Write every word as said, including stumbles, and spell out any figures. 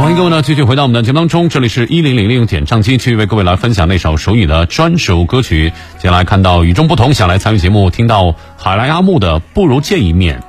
欢迎各位呢继续回到我们的节目当中，这里是一零零零点唱机，继续为各位来分享那首属你的专属歌曲。接下来看到与众不同，想来参与节目，听到海莱阿木的不如见一面。